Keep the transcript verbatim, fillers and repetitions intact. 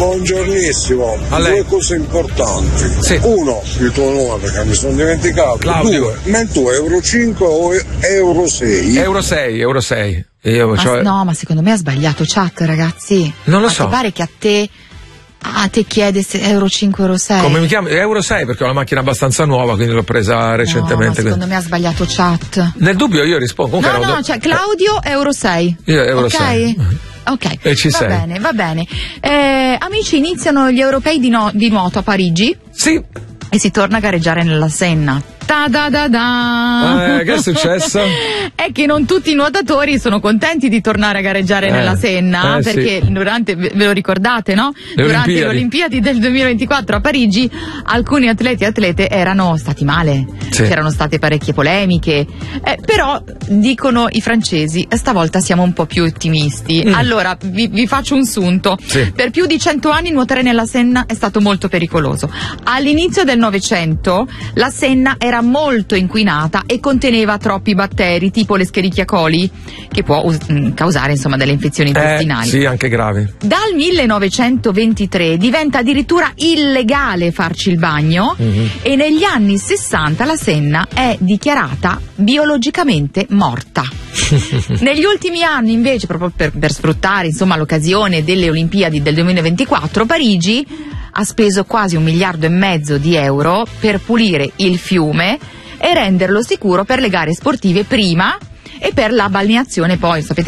Buongiornissimo. Due cose importanti. Sì. Uno, il tuo nome che mi sono dimenticato. Claudio. Due, ma il tuo euro cinque o euro sei? Euro sei, euro sei. Io, ma, cioè... No, ma secondo me ha sbagliato chat, ragazzi. Non lo ma so. Ti pare che a te Ah, te chiede se euro cinque, euro sei. Come mi chiamo? euro sei perché ho una macchina abbastanza nuova, quindi l'ho presa recentemente. No, ma secondo quindi... me ha sbagliato chat. Nel dubbio io rispondo. No, Comunque no, ero... cioè Claudio euro sei. Io euro sei. Ok. Ok, e ci va sei. bene, va bene. Eh, amici, iniziano gli europei di, no- di nuoto a Parigi. Sì. E si torna a gareggiare nella Senna. Ta da da da. Eh, che è successo? È che non tutti i nuotatori sono contenti di tornare a gareggiare eh, nella Senna, eh, perché sì. durante, ve lo ricordate, no? Le durante Olimpiadi. le Olimpiadi del duemilaventiquattro a Parigi alcuni atleti e atlete erano stati male, sì. c'erano state parecchie polemiche, eh, però dicono i francesi stavolta siamo un po' più ottimisti. Mm. Allora vi, vi faccio un sunto. Sì. Per più di cento anni nuotare nella Senna è stato molto pericoloso. All'inizio del Novecento la Senna era molto inquinata e conteneva troppi batteri tipo l'Escherichia coli, che può us- causare insomma delle infezioni intestinali. Eh, sì, anche gravi. Dal millenovecentoventitré diventa addirittura illegale farci il bagno mm-hmm. e negli anni sessanta la Senna è dichiarata biologicamente morta. Negli ultimi anni invece, proprio per, per sfruttare insomma l'occasione delle Olimpiadi del duemilaventiquattro, Parigi ha speso quasi un miliardo e mezzo di euro per pulire il fiume e renderlo sicuro per le gare sportive prima e per la balneazione poi. Sapete